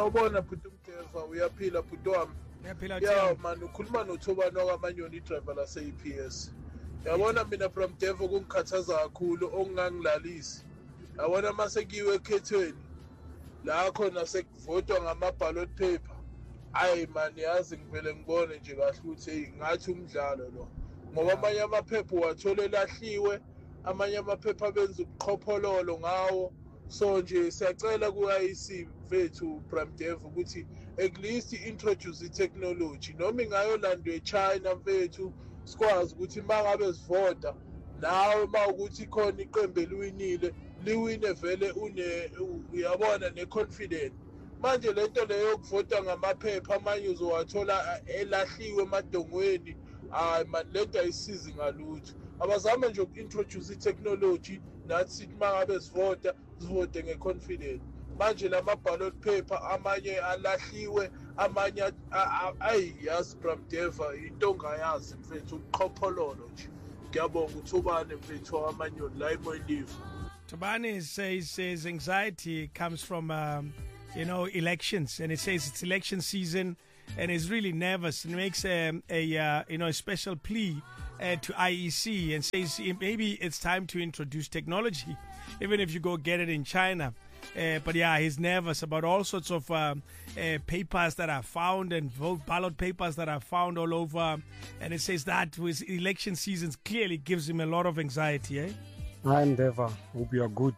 Awubona bhuti Mdeva, uyaphila bhuti wami? Ya man, ukhuluma noThobani wakwamanyoni idriver lase-EPS. Yabona mina from Mdeva kungikhathaza kakhulu okungangilalisi. Yabona mase kiwe ekhethweni la khona sekuvotwa ngama-ballot paper. Hayi man, yazi ngivele ngibone nje kahle ukuthi ngathi umdlalo lo. Ngoba amanye amaphepha uwathole lahliwe, amanye amaphepha benza ubuqhophololo ngawo. So nje siyacela ku-IEC mfethu Bramdev ukuthi at least introduce i-technology noma ingayolandwa eChina mfethu sikwazi ukuthi mangabe sivota nawe mawukuthi khona iqembu eliwinile liwine vele uyabona ne-confident. Manje lento leyo yokuvota ngamaphepha amanye uzowathola elahliwe emadongweni. Hayi man, lento ayisizi ngalutho. Abazame nje uku-introduce i-technology nathi sithi mangabe sivota sivote nge-confident. Manje lama-ballot paper amanye alahliwe, amanye yazi Bramdeva into ongayazi mfethu ubuqhophololo nje. Ngiyabonga uThobani mfethu wamanyoni la eMoyilive. Thobani says his anxiety comes from elections, and it says it's election season and is really nervous and makes a special plea to IEC and says maybe it's time to introduce technology, even if you go get it in China. But yeah, he's nervous about all sorts of papers that are found and ballot papers that are found all over. And it says that with election seasons clearly gives him a lot of anxiety. Hi, Endeavor. Hope you are good.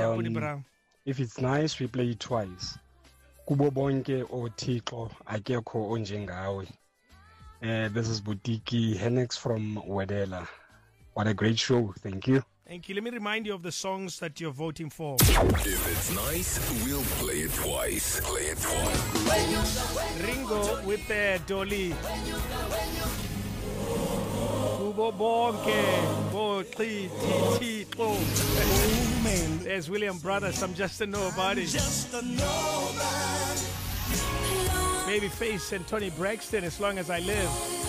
If it's nice, we play it twice. Kubo bonke oThixo akekho onjengawe. This is Butiki Hennex from Wedela. What a great show. Thank you. Thank you. Let me remind you of the songs that you're voting for. If it's nice, we'll play it twice. Play it twice. Ringo with Dolly. Kubo bonke oThixo. There's William Brothers. I'm just a nobody. Babyface and Tony Braxton, As Long As I Live.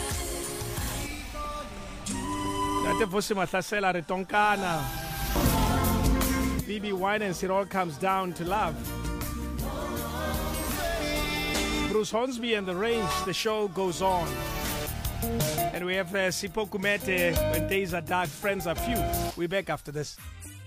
Phoebe Winans, It All Comes Down to Love. Bruce Hornsby and the Range, The Show Goes On. And we have Sipho Kumete, When Days Are Dark, Friends Are Few. We're back after this.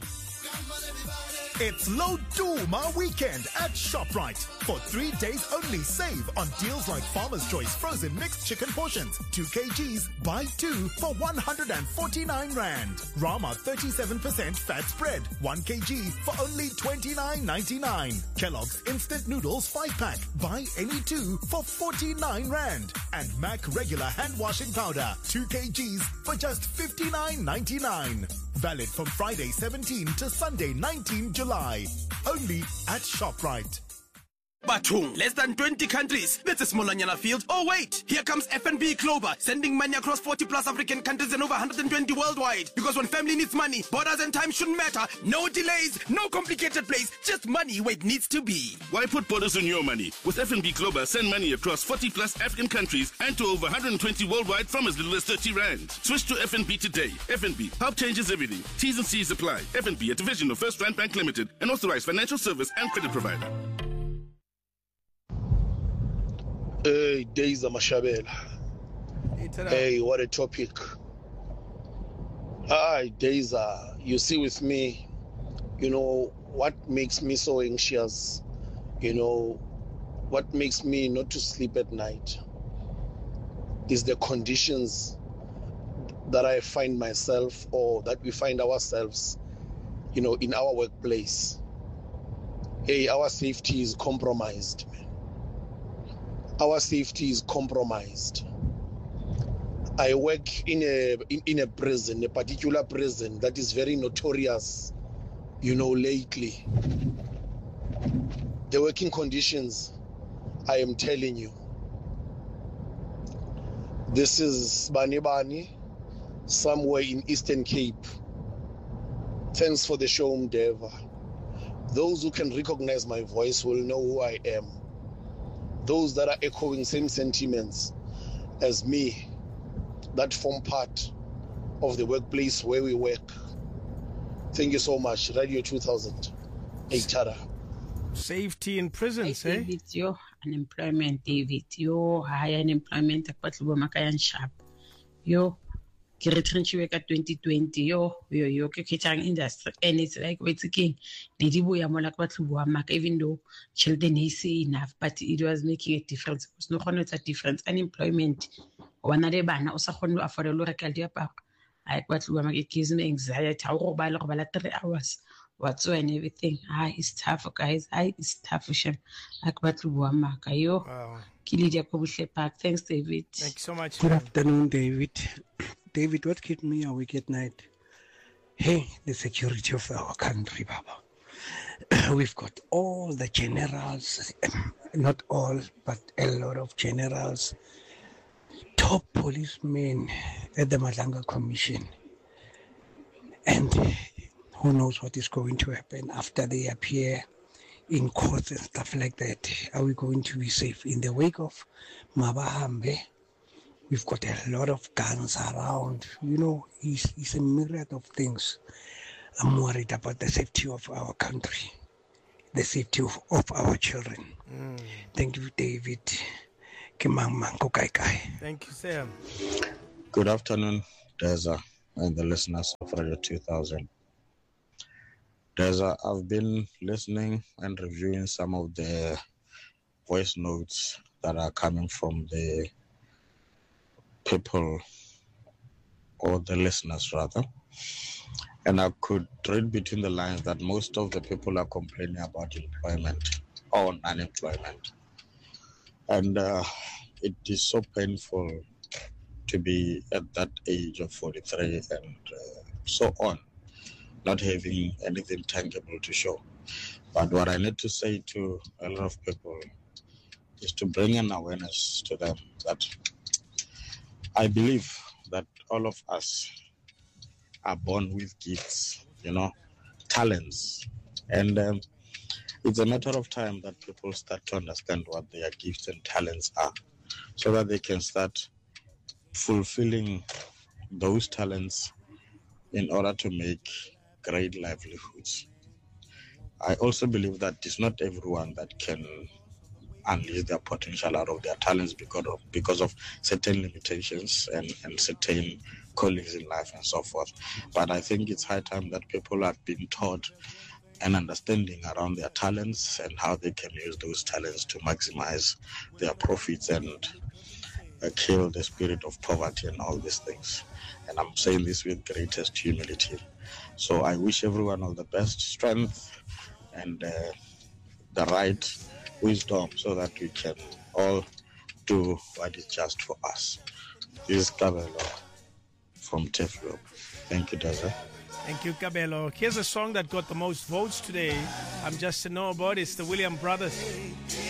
It's Low Duma weekend at ShopRite. For 3 days only, save on deals like Farmer's Choice frozen mixed chicken portions, 2 kgs, buy 2 for 149 Rand. Rama 37% fat spread, 1 kg for only 29.99. Kellogg's instant noodles 5-pack, buy any 2 for 49 Rand. And Mac regular hand washing powder, 2 kgs for just 59.99. Valid from Friday 17 to Sunday 19 July. Only at ShopRite. Batung, less than 20 countries. That's a smallanyana field. Oh wait, here comes FNB Clover, sending money across 40 plus African countries and over 120 worldwide. Because when family needs money, borders and time shouldn't matter. No delays, no complicated plays, just money where it needs to be. Why put borders on your money? With FNB Clover, send money across 40 plus African countries and to over 120 worldwide from as little as 30 Rand. Switch to FNB today. FNB, help changes everything. T's and C's apply. FNB, a division of First Rand Bank Limited, an authorized financial service and credit provider. Hey, Days of Mashabela. Hey, what a topic. Hi, Days, you see with me, what makes me so anxious, what makes me not to sleep at night is the conditions that I find myself or that we find ourselves, in our workplace. Hey, our safety is compromised, man. Our safety is compromised. I work in a prison, a particular prison that is very notorious, lately. The working conditions, I am telling you. This is Bani, somewhere in Eastern Cape. Thanks for the show, Mdeva. Those who can recognize my voice will know who I am. Those that are echoing same sentiments as me, that form part of the workplace where we work. Thank you so much. Radio 2000. Eitara. Safety in prisons, eh? David, yo, unemployment, David, yo, high unemployment, sharp. Yo, ke retrenchiwe ka 2020, yo, ke catering industry, and it's like, what's again, even though children is enough, but it was making a difference. It was no a difference. Unemployment, one of the banner, also for the local diapa. It gives me anxiety. 3 hours. Whatsoever and everything. It's tough, guys. It's tough. Wow. Thanks, David. Thank you so much. Good afternoon, David. David, what kept me awake at night? Hey, the security of our country, Baba. We've got all the generals, not all, but a lot of generals, top policemen at the Madlanga Commission. And who knows what is going to happen after they appear in courts and stuff like that. Are we going to be safe? In the wake of Mabahambe, we've got a lot of guns around. You know, it's a myriad of things. I'm worried about the safety of our country, the safety of our children. Thank you, David. Thank you, Sam. Good afternoon, Deza, and the listeners of Radio 2000. Deza, I've been listening and reviewing some of the voice notes that are coming from the people, or the listeners rather, and I could read between the lines that most of the people are complaining about employment or unemployment. And it is so painful to be at that age of 43 and so on, not having anything tangible to show. But what I need to say to a lot of people is to bring an awareness to them that I believe that all of us are born with gifts, talents. And it's a matter of time that people start to understand what their gifts and talents are, so that they can start fulfilling those talents in order to make great livelihoods. I also believe that it's not everyone that can unleash their potential out of their talents because of certain limitations and certain callings in life and so forth. But I think it's high time that people are being taught an understanding around their talents and how they can use those talents to maximize their profits and kill the spirit of poverty and all these things. And I'm saying this with greatest humility. So I wish everyone all the best strength and the right wisdom so that we can all do what is just for us. This is Kabelo from Teflo. Thank you, Deza. Thank you, Kabelo. Here's a song that got the most votes today. I'm just to know about it. It's the Williams Brothers.